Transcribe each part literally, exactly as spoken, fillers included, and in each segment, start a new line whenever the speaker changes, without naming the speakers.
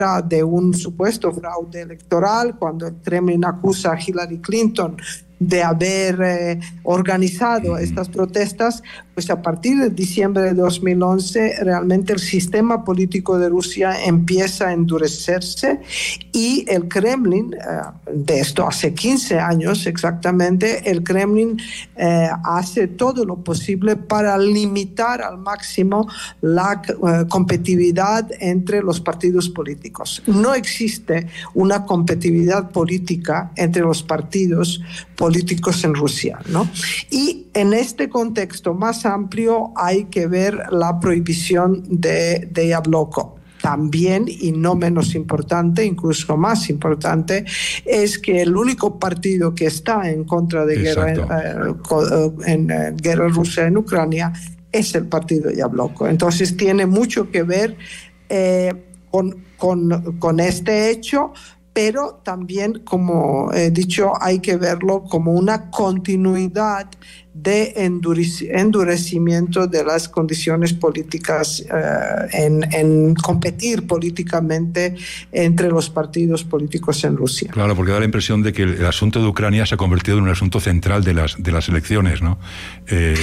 de un supuesto fraude electoral, cuando el Kremlin acusa a Hillary Clinton de haber eh, organizado estas protestas, pues a partir de diciembre de dos mil once realmente el sistema político de Rusia empieza a endurecerse y el Kremlin, eh, de esto hace quince años exactamente, el Kremlin eh, hace todo lo posible para limitar al máximo la eh, competitividad entre los partidos políticos. No existe una competitividad política entre los partidos políticos en Rusia, ¿no? Y en este contexto más amplio hay que ver la prohibición de, de Yabloko. También, y no menos importante, incluso más importante, es que el único partido que está en contra de guerra, eh, en, en guerra rusa en Ucrania es el partido Yabloko. Entonces tiene mucho que ver eh, con, con, con este hecho, pero también, como he dicho, hay que verlo como una continuidad de endurecimiento de las condiciones políticas eh, en, en competir políticamente entre los partidos políticos en Rusia.
Claro, porque da la impresión de que el, el asunto de Ucrania se ha convertido en un asunto central de las, de las elecciones, ¿no? Eh,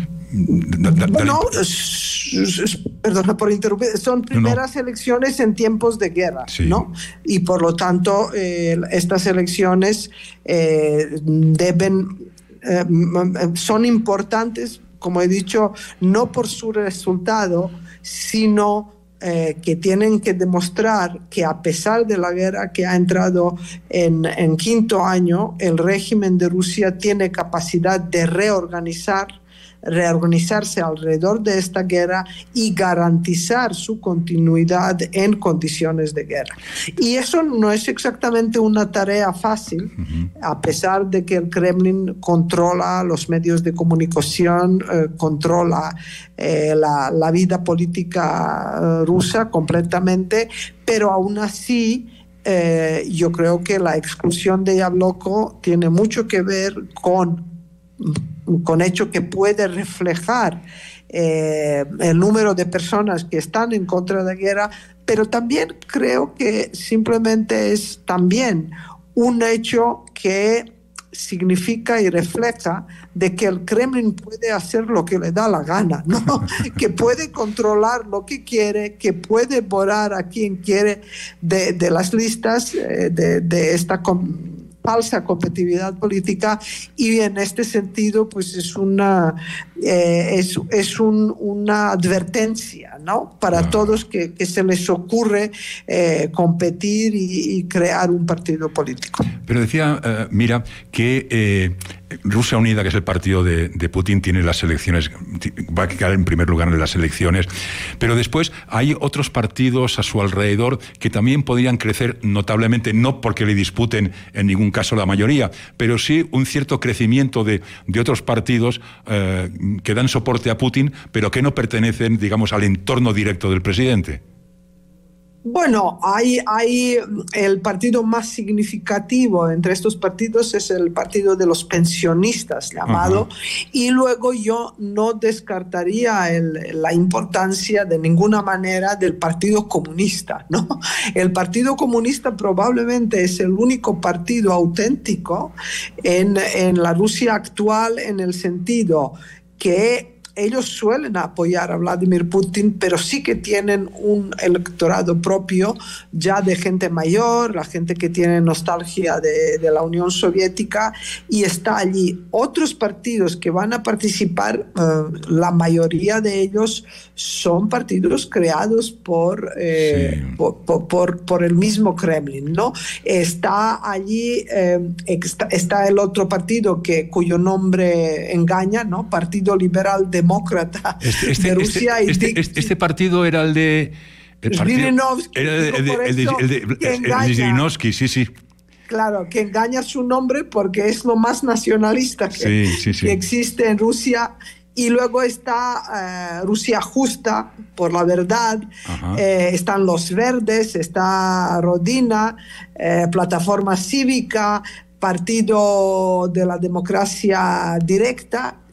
Da, da, da
no, perdona por interrumpir, son primeras no, no. elecciones en tiempos de guerra, sí. ¿no? Y por lo tanto, eh, estas elecciones eh, deben, eh, son importantes, como he dicho, no por su resultado, sino Eh, que tienen que demostrar que a pesar de la guerra que ha entrado en, en quinto año, el régimen de Rusia tiene capacidad de reorganizar reorganizarse alrededor de esta guerra y garantizar su continuidad en condiciones de guerra. Y eso no es exactamente una tarea fácil, uh-huh. a pesar de que el Kremlin controla los medios de comunicación, eh, controla eh, la, la vida política eh, rusa completamente, pero aún así eh, yo creo que la exclusión de Yabloko tiene mucho que ver con con hecho que puede reflejar eh, el número de personas que están en contra de la guerra, pero también creo que simplemente es también un hecho que significa y refleja de que el Kremlin puede hacer lo que le da la gana, ¿no? Que puede controlar lo que quiere, que puede borrar a quien quiere de, de las listas eh, de, de esta com- falsa competitividad política, y en este sentido pues es una eh, es, es un, una advertencia, ¿no? Para ah. todos que, que se les ocurre eh, competir y, y crear un partido político.
Pero decía uh, Mira que eh, Rusia Unida, que es el partido de, de Putin, tiene las elecciones, va a quedar en primer lugar en las elecciones, pero después hay otros partidos a su alrededor que también podrían crecer notablemente, no porque le disputen en ningún caso la mayoría, pero sí un cierto crecimiento de, de otros partidos eh, que dan soporte a Putin, pero que no pertenecen, digamos, al entorno directo del presidente.
Bueno, hay, hay el partido más significativo entre estos partidos es el partido de los pensionistas llamado, uh-huh. y luego yo no descartaría el, la importancia de ninguna manera del Partido Comunista, ¿no? El Partido Comunista probablemente es el único partido auténtico en, en la Rusia actual, en el sentido que ellos suelen apoyar a Vladimir Putin, pero sí que tienen un electorado propio ya de gente mayor, la gente que tiene nostalgia de, de la Unión Soviética, y está allí. Otros partidos que van a participar, uh, la mayoría de ellos son partidos creados por, eh, sí. por, por, por, por el mismo Kremlin, ¿no? Está allí, eh, está, está el otro partido que, cuyo nombre engaña, ¿no? Partido Liberal Demócrata. Demócrata
este, este,
de Rusia.
Este, este, este, este partido era el de... El
Zhirinovsky.
Era el de, el de, el de, el de Zhirinovsky, sí, sí.
Claro, que engaña su nombre porque es lo más nacionalista que, sí, sí, sí. que existe en Rusia. Y luego está eh, Rusia Justa, por la verdad, eh, están los Verdes, está Rodina, eh, Plataforma Cívica, Partido de la Democracia Directa,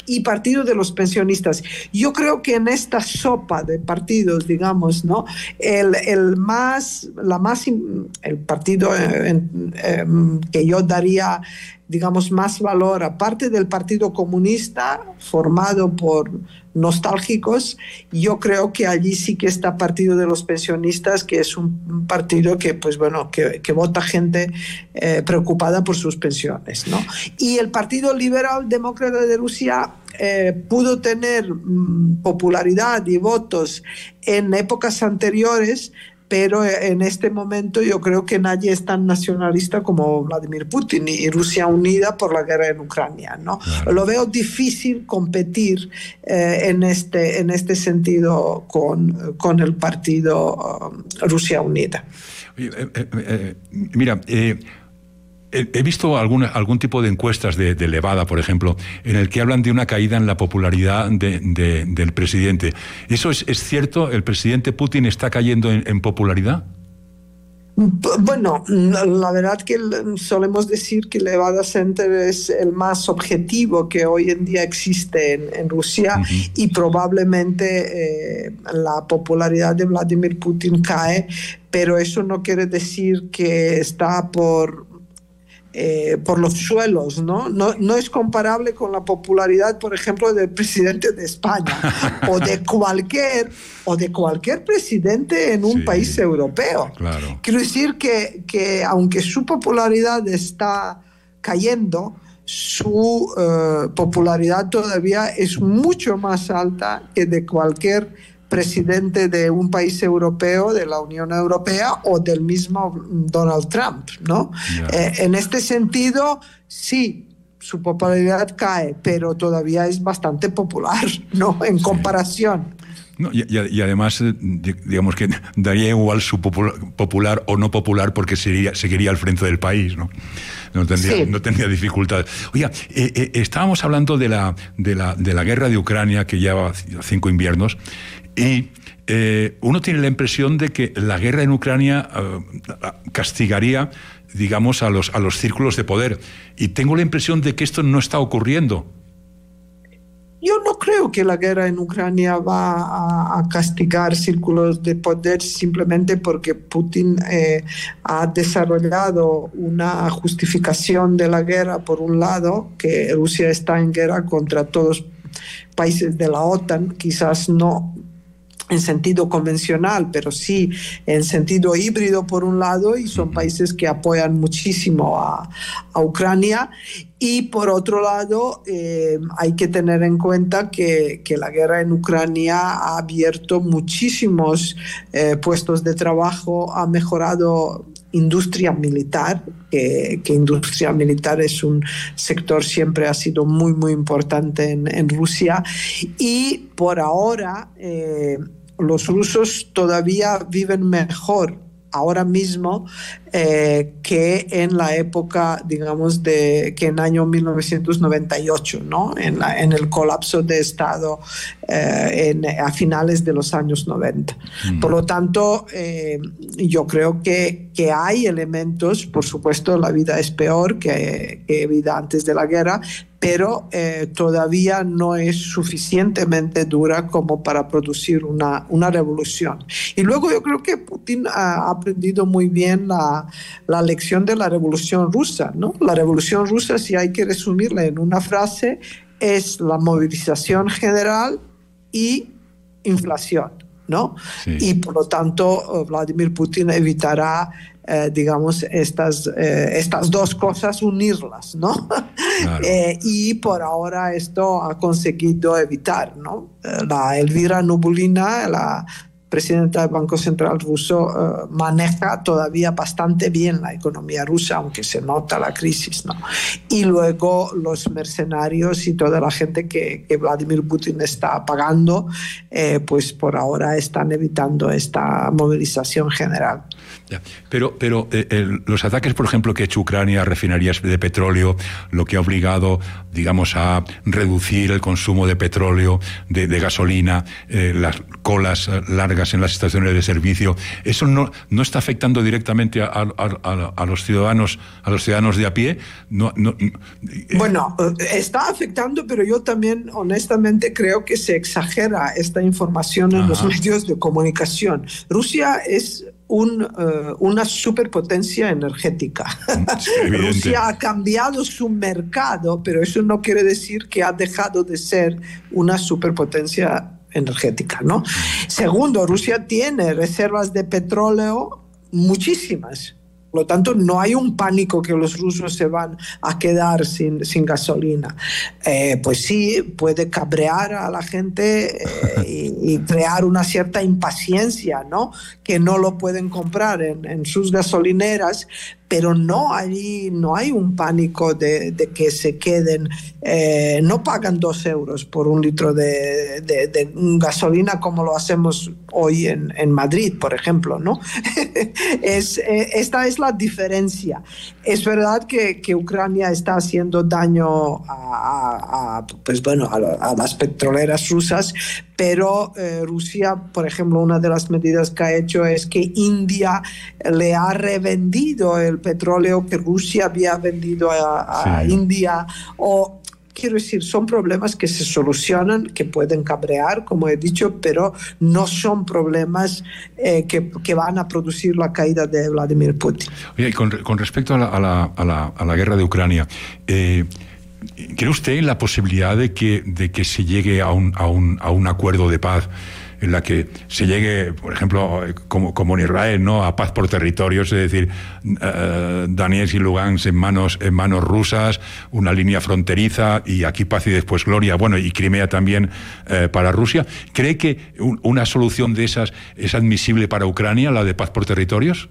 y Partido de los Pensionistas. Yo creo que en esta sopa de partidos, digamos, ¿no? el, el más, la más, el partido eh, eh, que yo daría, digamos, más valor, aparte del Partido Comunista, formado por nostálgicos, yo creo que allí sí que está Partido de los Pensionistas, que es un partido que, pues bueno, que, que vota gente eh, preocupada por sus pensiones, ¿no? Y el Partido Liberal Demócrata de Rusia eh, pudo tener mm, popularidad y votos en épocas anteriores, pero en este momento yo creo que nadie es tan nacionalista como Vladimir Putin y Rusia unida por la guerra en Ucrania, ¿no? Claro. Lo veo difícil competir eh, en, este, en este sentido con, con el partido um, Rusia Unida.
Eh, eh, eh, mira, eh, he visto alguna, algún tipo de encuestas de, de Levada, por ejemplo, en el que hablan de una caída en la popularidad de, de, del presidente. ¿Eso es, es cierto? ¿El presidente Putin está cayendo en, en popularidad?
Bueno, la verdad que solemos decir que Levada Center es el más objetivo que hoy en día existe en, en Rusia, uh-huh. y probablemente eh, la popularidad de Vladimir Putin cae, pero eso no quiere decir que está por... Eh, por los suelos, ¿no? ¿no? No es comparable con la popularidad, por ejemplo, del presidente de España o de cualquier o de cualquier presidente en un sí, país europeo.
Claro.
Quiero decir que, que aunque su popularidad está cayendo, su uh, popularidad todavía es mucho más alta que de cualquier presidente de un país europeo, de la Unión Europea o del mismo Donald Trump, ¿no? Yeah. Eh, en este sentido, sí, su popularidad cae, pero todavía es bastante popular, ¿no? En sí. comparación.
No, y, y además, digamos que daría igual su popular o no popular porque seguiría, seguiría al frente del país, ¿no? No tendría, sí. no tendría dificultades. Oiga, eh, eh, estábamos hablando de la, de, la, de la guerra de Ucrania, que lleva cinco inviernos, y eh, uno tiene la impresión de que la guerra en Ucrania eh, castigaría, digamos, a los, a los círculos de poder. Y tengo la impresión de que esto no está ocurriendo.
Yo no creo que la guerra en Ucrania va a, a castigar círculos de poder simplemente porque Putin eh, ha desarrollado una justificación de la guerra, por un lado, que Rusia está en guerra contra todos los países de la OTAN, quizás no en sentido convencional, pero sí en sentido híbrido por un lado, y son países que apoyan muchísimo a, a Ucrania. Y por otro lado, eh, hay que tener en cuenta que, que la guerra en Ucrania ha abierto muchísimos eh, puestos de trabajo, ha mejorado industria militar, que, que industria militar es un sector siempre ha sido muy, muy importante en, en Rusia. Y por ahora, eh, los rusos todavía viven mejor ahora mismo eh, que en la época, digamos, de que en año mil novecientos noventa y ocho, ¿no? En, la, en el colapso de Estado eh, en, a finales de los años noventa. Mm. Por lo tanto, eh, yo creo que, que hay elementos, por supuesto, la vida es peor que, que vida antes de la guerra, pero eh, todavía no es suficientemente dura como para producir una, una revolución. Y luego yo creo que Putin ha aprendido muy bien la, la lección de la Revolución Rusa, ¿no? La Revolución Rusa, si hay que resumirla en una frase, es la movilización general y inflación, ¿no? Sí. Y por lo tanto, Vladimir Putin evitará Eh, digamos, estas, eh, estas dos cosas, unirlas, ¿no? Claro. eh, y por ahora esto ha conseguido evitar, ¿no? La Elvira Nubulina, la presidenta del Banco Central ruso, eh, maneja todavía bastante bien la economía rusa, aunque se nota la crisis, ¿no? Y luego los mercenarios y toda la gente que, que Vladimir Putin está pagando, eh, pues por ahora están evitando esta movilización general.
Ya. Pero, pero eh, el, los ataques, por ejemplo, que ha hecho Ucrania a refinerías de petróleo, lo que ha obligado, digamos, a reducir el consumo de petróleo, de, de gasolina, eh, las colas largas en las estaciones de servicio, ¿eso no, no está afectando directamente a, a, a, a los ciudadanos, a los ciudadanos de a pie? No, no, eh.
Bueno, está afectando, pero yo también, honestamente, creo que se exagera esta información en Ajá. los medios de comunicación. Rusia es Un, uh, una superpotencia energética. Rusia ha cambiado su mercado, pero eso no quiere decir que ha dejado de ser una superpotencia energética, ¿no? Segundo, Rusia tiene reservas de petróleo muchísimas. Por lo tanto, no hay un pánico que los rusos se van a quedar sin, sin gasolina. Eh, pues sí, puede cabrear a la gente eh, y, y crear una cierta impaciencia, ¿no? Que no lo pueden comprar en, en sus gasolineras, pero no hay, no hay un pánico de, de que se queden, eh, no pagan dos euros por un litro de, de, de gasolina como lo hacemos hoy en, en Madrid, por ejemplo, ¿no? es, eh, esta es la diferencia. Es verdad que, que Ucrania está haciendo daño a, a, a, pues bueno, a, a las petroleras rusas, pero eh, Rusia, por ejemplo, una de las medidas que ha hecho es que India le ha revendido el petróleo que Rusia había vendido a, a sí. India. O quiero decir, son problemas que se solucionan, que pueden cabrear, como he dicho, pero no son problemas eh, que, que van a producir la caída de Vladimir Putin.
Oye, y con, con respecto a la, a, la, a, la, a la guerra de Ucrania, eh, ¿cree usted en la posibilidad de que, de que se llegue a un, a, un, a un acuerdo de paz en la que se llegue, por ejemplo, como, como en Israel, ¿no?, a paz por territorios, es decir, uh, Donetsk y Lugansk en manos, en manos rusas, una línea fronteriza y aquí paz y después gloria, bueno, y Crimea también uh, para Rusia? ¿Cree que un, una solución de esas es admisible para Ucrania, la de paz por territorios?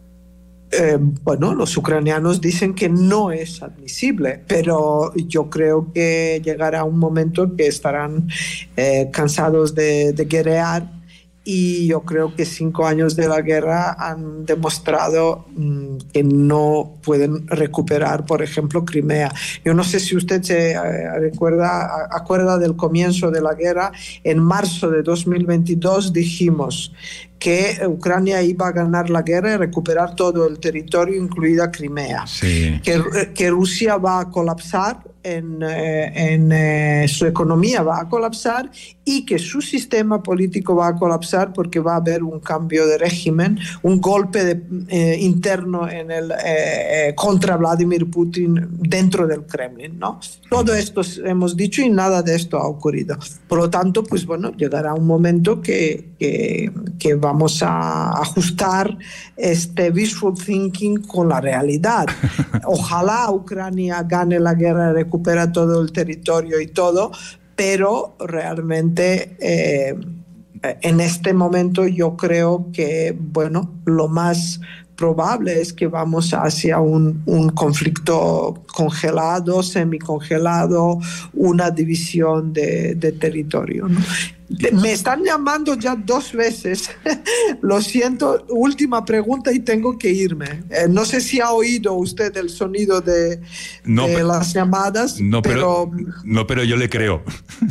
Eh, bueno, los ucranianos dicen que no es admisible, pero yo creo que llegará un momento que estarán eh, cansados de, de guerrear, y yo creo que cinco años de la guerra han demostrado mmm, que no pueden recuperar, por ejemplo, Crimea. Yo no sé si usted se eh, recuerda, acuerda del comienzo de la guerra. En marzo de dos mil veintidós dijimos que Ucrania iba a ganar la guerra y recuperar todo el territorio, incluida Crimea.
Sí.
Que, que Rusia va a colapsar, en, eh, en eh, su economía va a colapsar, y que su sistema político va a colapsar porque va a haber un cambio de régimen, un golpe de, eh, interno en el, eh, contra Vladimir Putin dentro del Kremlin, ¿no? Todo esto hemos dicho y nada de esto ha ocurrido. Por lo tanto, pues bueno, llegará un momento que, que, que vamos a ajustar este wishful thinking con la realidad. Ojalá Ucrania gane la guerra, recupera todo el territorio y todo, pero realmente eh, en este momento yo creo que, bueno, lo más probable es que vamos hacia un, un conflicto congelado, semicongelado, una división de, de territorio, ¿no? Me están llamando ya dos veces. Lo siento, última pregunta y tengo que irme. Eh, no sé si ha oído usted el sonido de,
no,
de
pero,
las llamadas.
No pero, pero, no, pero yo le creo.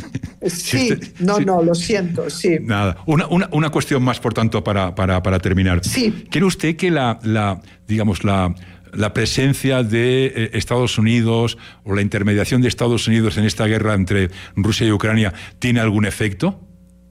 Sí, usted, no, sí. no, lo siento, sí.
Nada. Una, una, una cuestión más, por tanto, para, para, para terminar.
Sí.
¿Cree usted que la, la digamos, la... la presencia de Estados Unidos o la intermediación de Estados Unidos en esta guerra entre Rusia y Ucrania tiene algún efecto?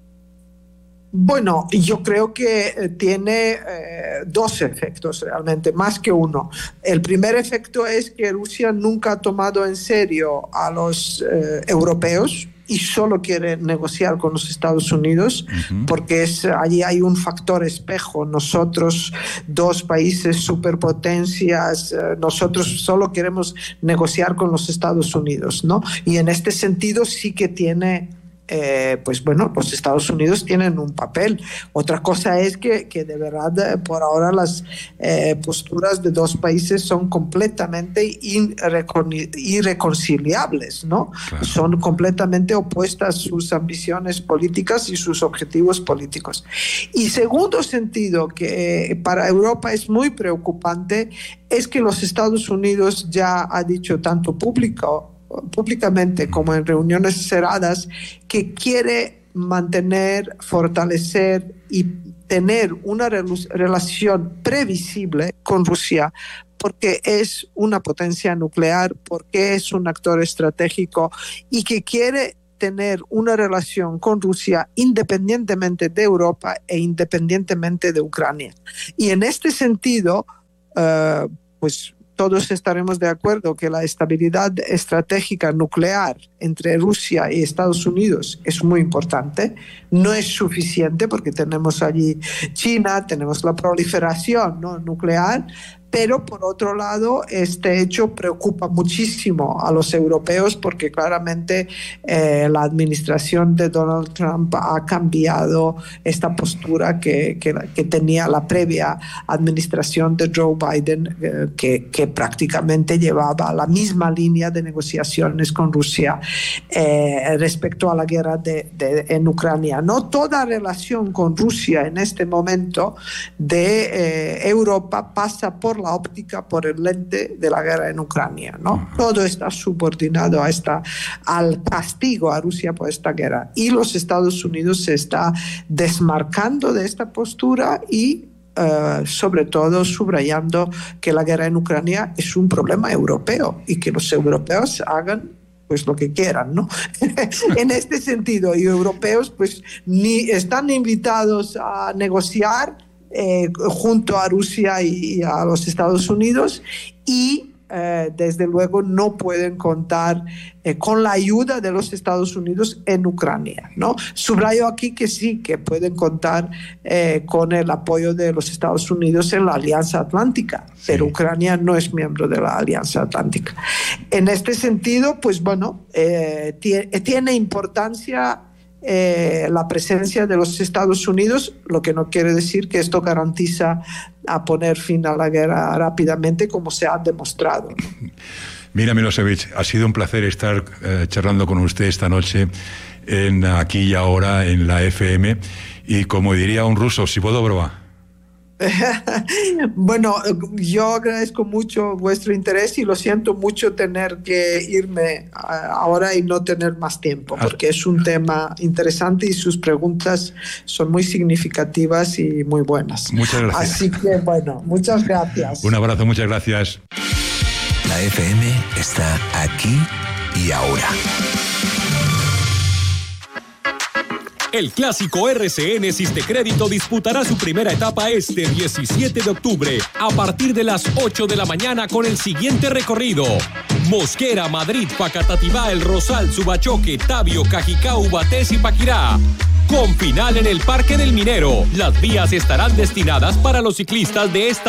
Bueno, yo creo que tiene eh, dos efectos realmente, más que uno. El primer efecto es que Rusia nunca ha tomado en serio a los eh, europeos y solo quiere negociar con los Estados Unidos, uh-huh. porque es, allí hay un factor espejo. Nosotros, dos países superpotencias, eh, nosotros solo queremos negociar con los Estados Unidos, ¿no? Y en este sentido sí que tiene Eh, pues bueno, los Estados Unidos tienen un papel. Otra cosa es que, que de verdad por ahora las eh, posturas de dos países son completamente irrecon irreconciliables, ¿no? Claro. Son completamente opuestas sus ambiciones políticas y sus objetivos políticos. Y segundo sentido que para Europa es muy preocupante es que los Estados Unidos ya ha dicho tanto público públicamente como en reuniones cerradas que quiere mantener, fortalecer y tener una relación previsible con Rusia porque es una potencia nuclear, porque es un actor estratégico y que quiere tener una relación con Rusia independientemente de Europa e independientemente de Ucrania. Y en este sentido, uh, pues todos estaremos de acuerdo que la estabilidad estratégica nuclear entre Rusia y Estados Unidos es muy importante. No es suficiente porque tenemos allí China, tenemos la proliferación, ¿no?, nuclear, pero por otro lado este hecho preocupa muchísimo a los europeos porque claramente eh, la administración de Donald Trump ha cambiado esta postura que, que, que tenía la previa administración de Joe Biden, eh, que, que prácticamente llevaba la misma línea de negociaciones con Rusia eh, respecto a la guerra de, de, en Ucrania. No toda relación con Rusia en este momento de eh, Europa pasa por la óptica, por el lente de la guerra en Ucrania, ¿no? Todo está subordinado a esta, al castigo a Rusia por esta guerra. Y los Estados Unidos se está desmarcando de esta postura y Uh, sobre todo subrayando que la guerra en Ucrania es un problema europeo y que los europeos hagan pues lo que quieran, ¿no? En este sentido, y europeos pues ni están invitados a negociar eh, junto a Rusia y, y a los Estados Unidos y Eh, desde luego no pueden contar eh, con la ayuda de los Estados Unidos en Ucrania, ¿no? Subrayo aquí que sí, que pueden contar eh, con el apoyo de los Estados Unidos en la Alianza Atlántica, sí. Pero Ucrania no es miembro de la Alianza Atlántica. En este sentido, pues bueno, eh, tiene, tiene importancia Eh, la presencia de los Estados Unidos, lo que no quiere decir que esto garantiza a poner fin a la guerra rápidamente, como se ha demostrado.
Mira, Milosevic, ha sido un placer estar eh, charlando con usted esta noche en Aquí y Ahora en la F M, y como diría un ruso, si puedo probar.
Bueno, yo agradezco mucho vuestro interés y lo siento mucho tener que irme ahora y no tener más tiempo, porque es un tema interesante y sus preguntas son muy significativas y muy buenas.
Muchas gracias.
Así que bueno, muchas gracias.
Un abrazo, muchas gracias.
La F M está aquí y ahora.
El clásico R C N Sistecrédito disputará su primera etapa este diecisiete de octubre a partir de las ocho de la mañana con el siguiente recorrido: Mosquera, Madrid, Facatativá, El Rosal, Subachoque, Tabio, Cajicá, Ubatés y Paquirá. Con final en el Parque del Minero. Las vías estarán destinadas para los ciclistas de esta